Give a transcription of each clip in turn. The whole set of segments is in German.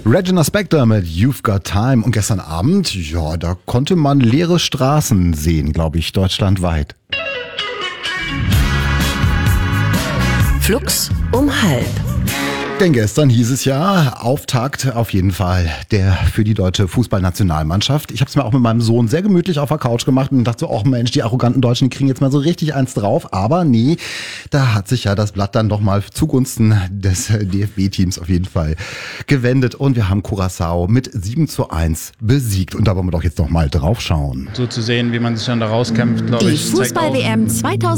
Regina Spektor mit You've Got Time. Und gestern Abend, ja, da konnte man leere Straßen sehen, glaube ich, deutschlandweit. Flux um 12:30. Denn gestern hieß es ja, Auftakt auf jeden Fall der für die deutsche Fußballnationalmannschaft. Ich habe es mir auch mit meinem Sohn sehr gemütlich auf der Couch gemacht und dachte so, ach Mensch, die arroganten Deutschen, die kriegen jetzt mal so richtig eins drauf. Aber nee, da hat sich ja das Blatt dann doch mal zugunsten des DFB-Teams auf jeden Fall gewendet. Und wir haben Curaçao mit 7:1 besiegt. Und da wollen wir doch jetzt noch mal drauf schauen. So zu sehen, wie man sich dann da rauskämpft, glaube ich. Die Fußball-WM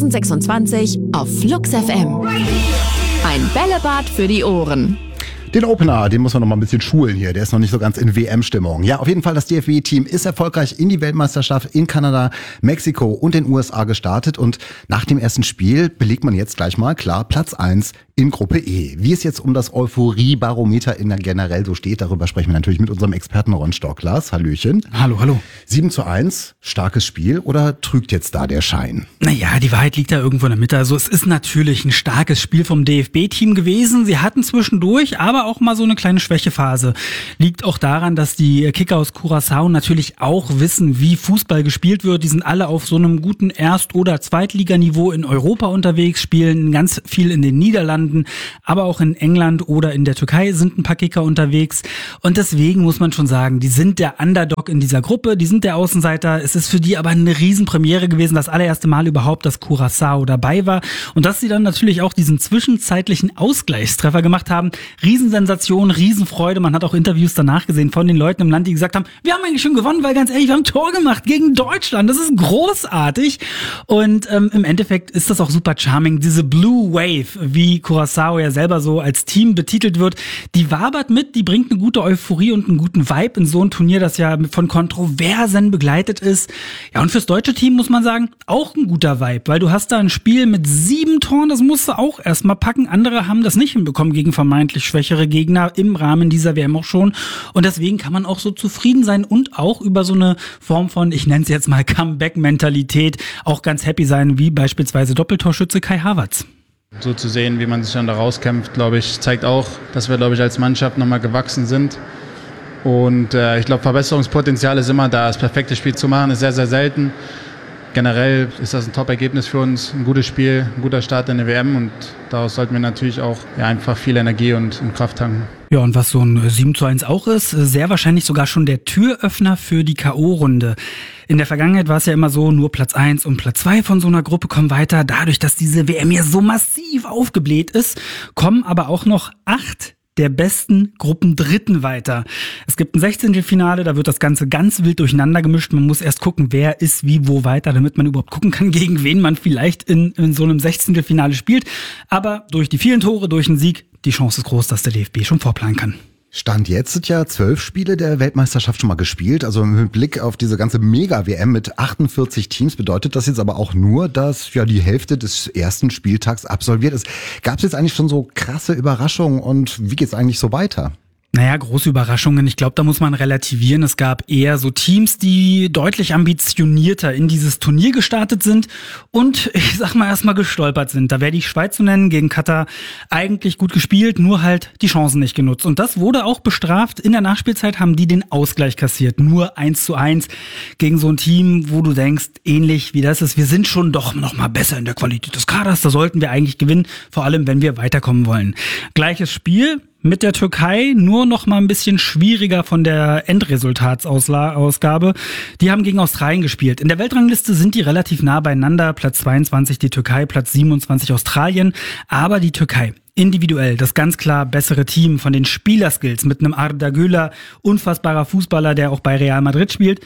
2026 auf Flux FM. Ein Bällebad für die Ohren. Den Opener, den muss man noch mal ein bisschen schulen hier. Der ist noch nicht so ganz in WM-Stimmung. Ja, auf jeden Fall, das DFB-Team ist erfolgreich in die Weltmeisterschaft in Kanada, Mexiko und den USA gestartet. Und nach dem ersten Spiel belegt man jetzt gleich mal klar Platz 1 in Gruppe E. Wie es jetzt um das Euphorie-Barometer generell so steht, darüber sprechen wir natürlich mit unserem Experten Ron Stocklas. Hallöchen. Hallo. 7:1, starkes Spiel oder trügt jetzt da der Schein? Naja, die Wahrheit liegt da irgendwo in der Mitte. Also es ist natürlich ein starkes Spiel vom DFB-Team gewesen. Sie hatten zwischendurch aber auch mal so eine kleine Schwächephase. Liegt auch daran, dass die Kicker aus Curaçao natürlich auch wissen, wie Fußball gespielt wird. Die sind alle auf so einem guten Erst- oder Zweitliganiveau in Europa unterwegs, spielen ganz viel in den Niederlanden, aber auch in England oder in der Türkei sind ein paar Kicker unterwegs. Und deswegen muss man schon sagen, die sind der Underdog in dieser Gruppe, die sind der Außenseiter. Es ist für die aber eine Riesenpremiere gewesen, das allererste Mal überhaupt, dass Curaçao dabei war. Und dass sie dann natürlich auch diesen zwischenzeitlichen Ausgleichstreffer gemacht haben, Riesensensation, Riesenfreude. Man hat auch Interviews danach gesehen von den Leuten im Land, die gesagt haben, wir haben eigentlich schon gewonnen, weil ganz ehrlich, wir haben ein Tor gemacht gegen Deutschland. Das ist großartig. Und im Endeffekt ist das auch super charming. Diese Blue Wave, wie Curaçao ja selber so als Team betitelt wird, die wabert mit, die bringt eine gute Euphorie und einen guten Vibe in so ein Turnier, das ja von Kontroversen begleitet ist. Ja, und fürs deutsche Team muss man sagen, auch ein guter Vibe, weil du hast da ein Spiel mit 7 Toren, das musst du auch erstmal packen. Andere haben das nicht hinbekommen gegen vermeintlich schwächere Gegner im Rahmen dieser WM auch schon. Und deswegen kann man auch so zufrieden sein und auch über so eine Form von, ich nenne es jetzt mal Comeback-Mentalität, auch ganz happy sein, wie beispielsweise Doppeltorschütze Kai Havertz. So zu sehen, wie man sich dann da rauskämpft, glaube ich, zeigt auch, dass wir, glaube ich, als Mannschaft nochmal gewachsen sind. Und ich glaube, Verbesserungspotenzial ist immer da. Das perfekte Spiel zu machen ist sehr, sehr selten. Generell ist das ein Top-Ergebnis für uns, ein gutes Spiel, ein guter Start in der WM und daraus sollten wir natürlich auch einfach viel Energie und Kraft tanken. Ja, und was so ein 7:1 auch ist, sehr wahrscheinlich sogar schon der Türöffner für die K.O.-Runde. In der Vergangenheit war es ja immer so, nur Platz 1 und Platz 2 von so einer Gruppe kommen weiter. Dadurch, dass diese WM ja so massiv aufgebläht ist, kommen aber auch noch 8 der besten Gruppendritten weiter. Es gibt ein 16. Da wird das Ganze ganz wild durcheinander gemischt. Man muss erst gucken, wer ist wie wo weiter, damit man überhaupt gucken kann, gegen wen man vielleicht in so einem 16. spielt. Aber durch die vielen Tore, durch einen Sieg, die Chance ist groß, dass der DFB schon vorplanen kann. Stand jetzt sind ja 12 Spiele der Weltmeisterschaft schon mal gespielt. Also mit Blick auf diese ganze Mega-WM mit 48 Teams bedeutet das jetzt aber auch nur, dass ja die Hälfte des ersten Spieltags absolviert ist. Gab es jetzt eigentlich schon so krasse Überraschungen und wie geht's eigentlich so weiter? Naja, große Überraschungen. Ich glaube, da muss man relativieren. Es gab eher so Teams, die deutlich ambitionierter in dieses Turnier gestartet sind und ich sag mal erstmal gestolpert sind. Da wäre die Schweiz zu nennen, gegen Katar eigentlich gut gespielt, nur halt die Chancen nicht genutzt. Und das wurde auch bestraft. In der Nachspielzeit haben die den Ausgleich kassiert. Nur 1:1 gegen so ein Team, wo du denkst, ähnlich wie das ist, wir sind schon doch noch mal besser in der Qualität des Kaders. Da sollten wir eigentlich gewinnen, vor allem wenn wir weiterkommen wollen. Gleiches Spiel mit der Türkei, nur noch mal ein bisschen schwieriger von der Endresultatsausgabe. Die haben gegen Australien gespielt. In der Weltrangliste sind die relativ nah beieinander. Platz 22 die Türkei, Platz 27 Australien. Aber die Türkei individuell das ganz klar bessere Team von den Spielerskills mit einem Arda Güler, unfassbarer Fußballer, der auch bei Real Madrid spielt.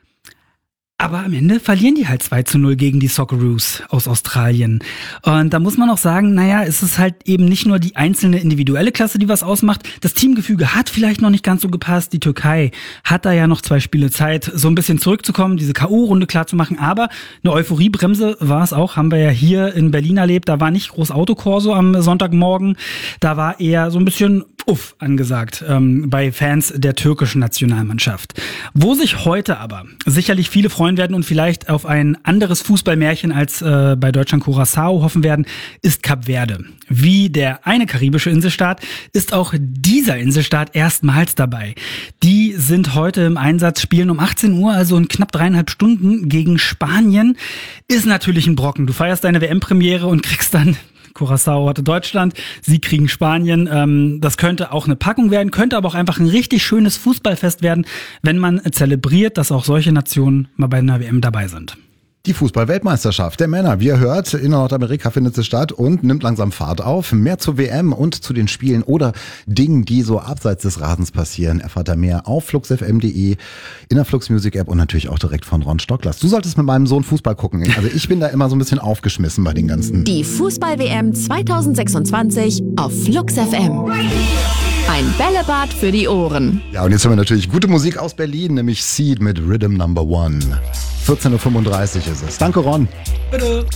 Aber am Ende verlieren die halt 2:0 gegen die Socceroos aus Australien. Und da muss man auch sagen, naja, es ist halt eben nicht nur die einzelne individuelle Klasse, die was ausmacht. Das Teamgefüge hat vielleicht noch nicht ganz so gepasst. Die Türkei hat da ja noch 2 Spiele Zeit, so ein bisschen zurückzukommen, diese K.O.-Runde klar zu machen. Aber eine Euphoriebremse war es auch, haben wir ja hier in Berlin erlebt. Da war nicht groß Autokorso am Sonntagmorgen. Da war eher so ein bisschen angesagt bei Fans der türkischen Nationalmannschaft. Wo sich heute aber sicherlich viele freuen werden und vielleicht auf ein anderes Fußballmärchen als bei Deutschland Curaçao hoffen werden, ist Kap Verde. Wie der eine karibische Inselstaat ist auch dieser Isar-Inselstaat erstmals dabei. Die sind heute im Einsatz, spielen um 18 Uhr, also in knapp 3,5 Stunden gegen Spanien. Ist natürlich ein Brocken. Du feierst deine WM-Premiere und kriegst dann Curaçao hatte Deutschland, sie kriegen Spanien. Das könnte auch eine Packung werden, könnte aber auch einfach ein richtig schönes Fußballfest werden, wenn man zelebriert, dass auch solche Nationen mal bei einer WM dabei sind. Die Fußball-Weltmeisterschaft der Männer, wie ihr hört, in Nordamerika findet sie statt und nimmt langsam Fahrt auf. Mehr zur WM und zu den Spielen oder Dingen, die so abseits des Rasens passieren, erfahrt ihr mehr auf fluxfm.de, in der Flux Music App und natürlich auch direkt von Ron Stocklers. Du solltest mit meinem Sohn Fußball gucken. Also ich bin da immer so ein bisschen aufgeschmissen bei den ganzen. Die Fußball-WM 2026 auf Flux FM. Ein Bällebad für die Ohren. Ja, und jetzt haben wir natürlich gute Musik aus Berlin, nämlich Seed mit Rhythm Number 1. 14.35 Uhr ist es. Danke, Ron. Bitte.